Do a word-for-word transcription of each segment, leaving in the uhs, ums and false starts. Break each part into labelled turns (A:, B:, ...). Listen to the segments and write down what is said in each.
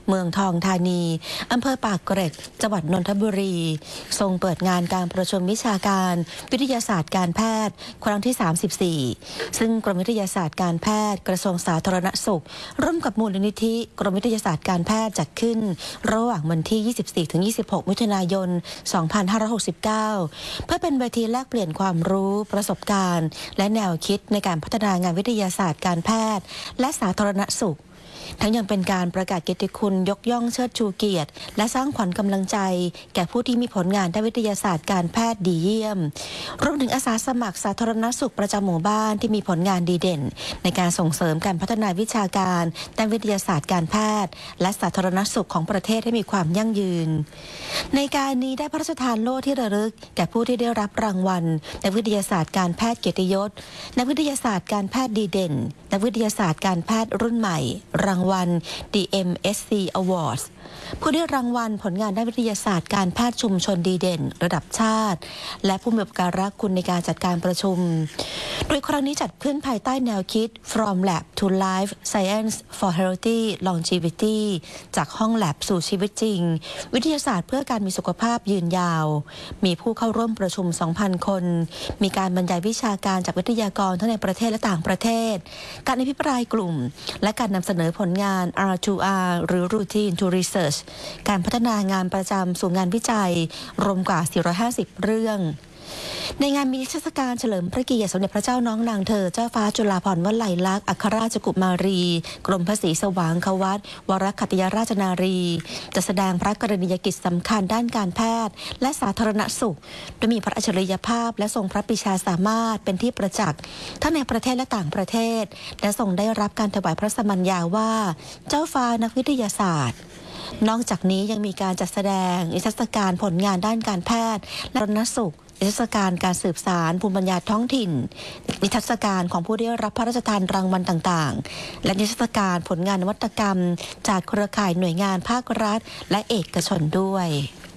A: เมืองทองธานีอำเภอปากเกร็ดจังหวัดนนทบุรีทรงเปิดงานการประชุมวิชาการวิทยาศาสตร์การแพทย์ครั้งที่ สามสิบสี่ ซึ่งกรมวิทยาศาสตร์การแพทย์กระทรวงสาธารณสุขร่วมกับมูลนิธิกรมวิทยาศาสตร์การแพทย์จัดขึ้นระหว่างวันที่ ยี่สิบสี่ถึงยี่สิบหก มิถุนายน สองพันห้าร้อยหกสิบเก้า เพื่อเป็นเวทีแลกเปลี่ยนความรู้ประสบการณ์และแนวคิดในการพัฒนางานวิทยาศาสตร์การแพทย์และสาธารณสุขทั้งยังเป็นการประกาศเกียรติคุณยกย่องเชิดชูเกียรติและสร้างขวัญกำลังใจแก่ผู้ที่มีผลงานด้านวิทยาศาสตร์การแพทย์ดีเยี่ยมรวมถึงอาสาสมัครสาธารณสุขประจำหมู่บ้านที่มีผลงานดีเด่นในการส่งเสริมการพัฒนาวิชาการด้านวิทยาศาสตร์การแพทย์และสาธารณสุขของประเทศให้มีความยั่งยืนในการนี้ได้พระราชทานโล่ที่ระลึกแก่ผู้ที่ได้รับรางวัลนักวิทยาศาสตร์การแพทย์เกียรติยศนักวิทยาศาสตร์การแพทย์ดีเด่นนักวิทยาศาสตร์การแพทย์รุ่นใหม่รางวัล ดี เอ็ม เอส ซี Awards ผู้ได้รางวัลผลงานด้านวิทยาศาสตร์การแพทย์ชุมชนดีเด่นระดับชาติและผู้มีอุปการะคุณในการจัดการประชุมโดยครั้งนี้จัดขึ้นภายใต้แนวคิด From Lab to Life Science for Healthy Longevity จากห้องแลบสู่ชีวิตจริงวิทยาศาสตร์เพื่อการมีสุขภาพยืนยาวมีผู้เข้าร่วมประชุม สองพัน คนมีการบรรยายวิชาการจากวิทยากรทั้งในประเทศและต่างประเทศการอภิปรายกลุ่มและการนำเสนอผลงาน อาร์ ทู อาร์ หรือ Routine to Research การพัฒนางานประจำสู่งานวิจัยรวมกว่า สี่ร้อยห้าสิบ เรื่องในงานมีนิทรรศการเฉลิมพระเกียรติสมเด็จพระเจ้าน้องนางเธอเจ้าฟ้าจุฬาภรณ์วลัยลักษณ์อัครราชกุมารีกรมพระศรีสว่างควัตรวรคัตติยราชนารีจะแสดงพระกรณียกิจสำคัญด้านการแพทย์และสาธารณสุขโดยมีพระอัจฉริยภาพและทรงพระปรีชาสามารถเป็นที่ประจักษ์ทั้งในประเทศและต่างประเทศและทรงได้รับการถวายพระสมัญญาว่าเจ้าฟ้านักวิทยาศาสตร์นอกจากนี้ยังมีการจัดแสดงนิทรรศการผลงานด้านการแพทย์และสาธารณสุขนิทรรศการการสืบสารภูมิปัญญาท้องถิ่นนิทรรศการของผู้ได้รับพระราชทานรางวัลต่างๆและนิทรรศการผลงานนวัตกรรมจากเครือข่ายหน่วยงานภาครัฐและเอกชนด้วย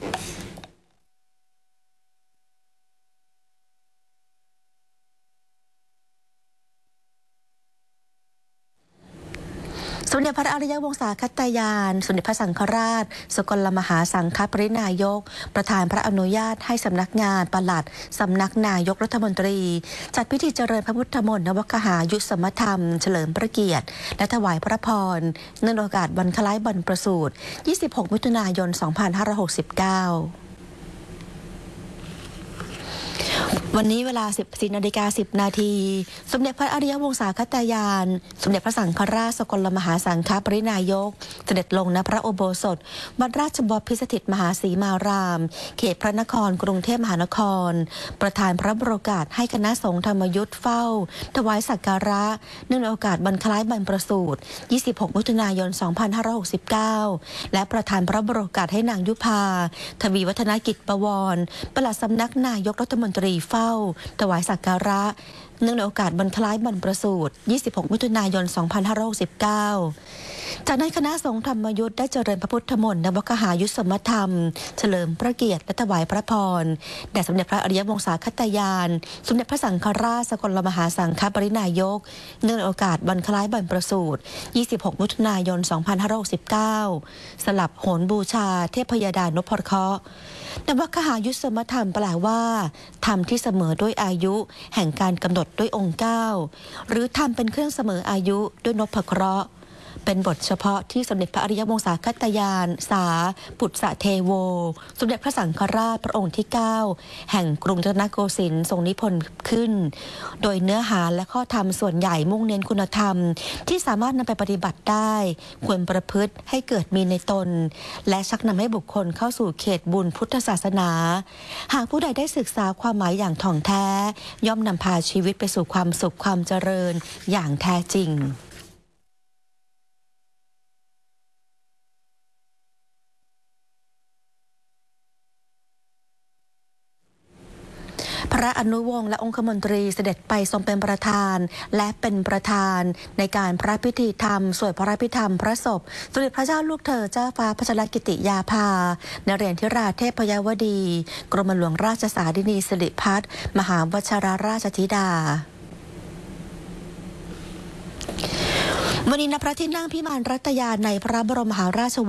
A: สมเด็จพระอริยวงศาคตยานสมเด็จพระสังฆราชสกลมหาสังฆปรินายกประธานพระอนุญาตให้สำนักงานปลัดสำนักนายกรัฐมนตรีจัดพิธีเจริญพระพุทธมนต์นวคหายุสมธรรมเฉลิมพระเกียรติและถวายพระพรเนื่องในโอกาสวันคล้ายบรรพประสูติยี่สิบหกมิถุนายนสองพันห้าร้อยหกสิบเก้าวันนี้เวลา สิบสี่นาฬิกาสิบนาทีสมเด็จพระอริยวงศาคตยานสมเด็จพระสังฆราชสกลมหาสังฆปรินายกเสด็จลงณพระอุโบสถวัดราชบพิสถิตมหาสีมารามเขตพระนครกรุงเทพมหานครประธานพระบรมโอกาสให้คณะสงฆ์ธรรมยุทธเฝ้าถวายสักการะเนื่องในโอกาสวันคล้ายบรรพประสูติยี่สิบหกมิถุนายนสองพันห้าร้อยหกสิบเก้าและประธานพระบรมโอกาสให้นางยุพาทวีวัฒนกิจประวรปลัดสำนักนายกรัฐมนตรีเฝ้าถวายสักการะเนื่องในโอกาสวันคล้ายบรรพประสูติยี่สิบหกมิถุนายนสองพันห้าร้อยหกสิบเก้าจากนั้นคณะสงฆ์ธรรมยุทธได้เจริญพระพุทธมนต์นวคหายุสมธรรมเฉลิมพระเกียรติและถวายพระพรแด่สมเด็จพระอริยวงศาคตยานสมเด็จพระสังฆราชสกลมหาสังฆปรินายกเนื่องในโอกาสวันคล้ายบรรพประสูติยี่สิบหกมิถุนายนสองพันห้าร้อยหกสิบเก้าสลับโหนบูชาเทพยดานพเคราะห์นวคหายุสมธรรมแปลว่าธรรมที่เสมอด้วยอายุแห่งการกำหนดด้วยองค์เก้าหรือธรรมเป็นเครื่องเสมออายุด้วยนพเคราะห์เป็นบทเฉพาะที่สมเด็จพระอริยวงศาคตยานสาปุตสะเทโวสมเด็จพระสังฆราชพระองค์ที่เก้าแห่งกรุงรัตนโกสินทร์ทรงนิพนธ์ขึ้นโดยเนื้อหาและข้อธรรมส่วนใหญ่มุ่งเน้นคุณธรรมที่สามารถนำไปปฏิบัติได้ควรประพฤติให้เกิดมีในตนและชักนำให้บุคคลเข้าสู่เขตบุญพุทธศาสนาหากผู้ใดได้ศึกษาความหมายอย่างถ่องแท้ย่อมนำพาชีวิตไปสู่ความสุขความเจริญอย่างแท้จริงพระอนุวงศ์และองคมนตรีเสด็จไปทรงเป็นประธานและเป็นประธานในการพระพิธีธรรมสวดพระพิธรรมพระศพสมเด็จพระเจ้าลูกเธอเจ้าฟ้าพัชรกิติยาภานเรศธิราเทพยวดีกรมหลวงราชสารินีสิริพัฒน์มหาวชิรราชธิดา วันนี้ณพระที่นั่งพิมานรัตยาในพระบรมมหาราช